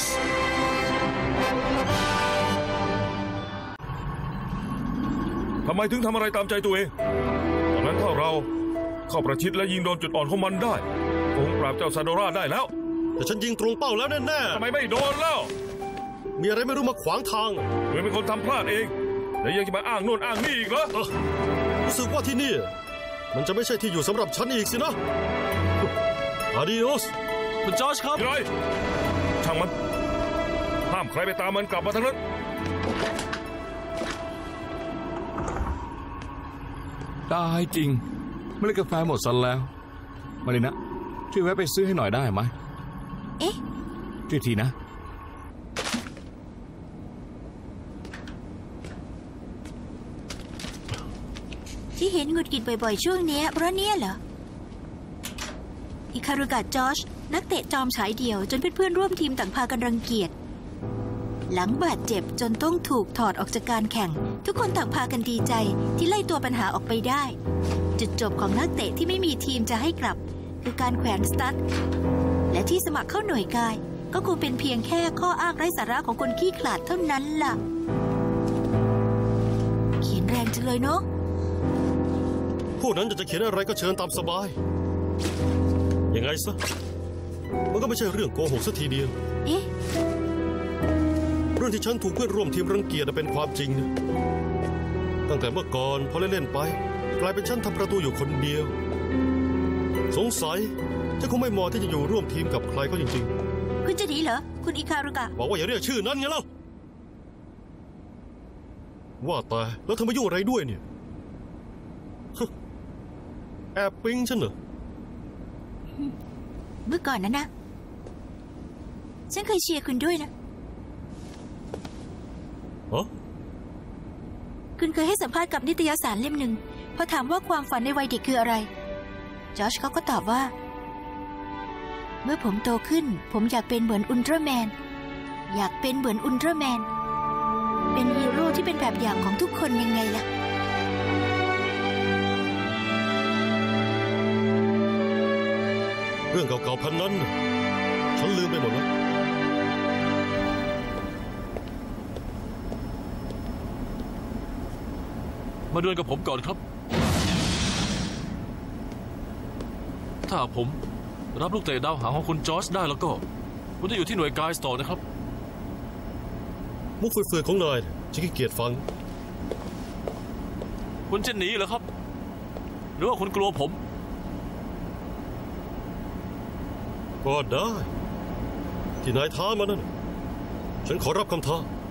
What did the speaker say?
สทำไมถึงทำอะไรตามใจตัวเองดังนั้นถ้าเราเข้าประชิดและยิงโดนจุดอ่อนของมันได้คงปราบเจ้าซาโดราได้แล้วแต่ฉันยิงตรงเป้าแล้วแน่ๆทำไมไม่โดนแล้วมีอะไรไม่รู้มาขวางทางเธอเป็นคนทำพลาดเองแล้วยังจะมาอ้างโน่นอ้างนี่อีกเหรอรู้สึกว่าที่นี่มันจะไม่ใช่ที่อยู่สำหรับฉันอีกสินะอาดิโอสคุณจอร์จครับไรช่างมันห้ามใครไปตามมันกลับมาทั้งนั้นได้จริงเมล็ดกาแฟหมดซะแล้วมาเลยนะช่วยแวะไปซื้อให้หน่อยได้ไหมเอ๊ะช่วยทีนะที่เห็นหงุดหงิดบ่อยๆช่วงนี้เพราะเนี่ยเหรออิคารุกะจอร์จนักเตะจอมฉายเดี่ยวจนเพื่อนๆร่วมทีมต่างพากันรังเกียจหลังบาดเจ็บจนต้องถูกถอดออกจากการแข่งทุกคนต่างพากันดีใจที่ไล่ตัวปัญหาออกไปได้จุดจบของนักเตะที่ไม่มีทีมจะให้กลับคือการแขวนสตั๊ดและที่สมัครเข้าหน่วยกายก็คงเป็นเพียงแค่ข้ออ้างไร้สาระของคนขี้ขลาดเท่านั้นล่ะเขียนแรงจังเลยเนาะพวกนั้นจะเขียนอะไรก็เชิญตามสบายยังไงซะมันก็ไม่ใช่เรื่องโกหกสักทีเดียวเอ๊ะเรื่องที่ฉันถูกเพื่อนร่วมทีมรังเกียจเป็นความจริงนะตั้งแต่เมื่อก่อนพอเล่นๆไปกลายเป็นฉันทำประตูอยู่คนเดียวสงสัยฉันคงไม่เหมาะที่จะอยู่ร่วมทีมกับใครก็จริงๆคุณจะหนีเหรอคุณอิคารุกะบอกว่าอย่าเรียกชื่อนั้นไงเล่าว่าแต่แล้วเธอมายุ่งอะไรด้วยเนี่ยแอบปิ๊งฉันเหรอเมื่อก่อนนะฉันเคยเชียร์คุณด้วยนะคุณเคยให้สัมภาษณ์กับนิตยสารเล่มหนึ่งพอถามว่าความฝันในวัยเด็กคืออะไรจอร์จเขาก็ตอบว่าเมื่อผมโตขึ้นผมอยากเป็นเหมือนอุลตร้าแมนอยากเป็นเหมือนอุลตร้าแมนเป็นฮีโร่ที่เป็นแบบอย่างของทุกคนยังไงล่ะเรื่องเก่าๆพันนั้นฉันลืมไปหมดแล้วมาดวลกับผมก่อนครับถ้าผมรับลูกเตะดาวหางของคุณจอร์จได้แล้วก็ผมจะอยู่ที่หน่วยกายต่อนะครับมุกเฟื่อยๆของนายฉันขี้เกียจฟังคุณจะหนีเหรอครับหรือว่าคุณกลัวผมก็ได้ที่นายท้ามานั่นฉันขอรับคำท้า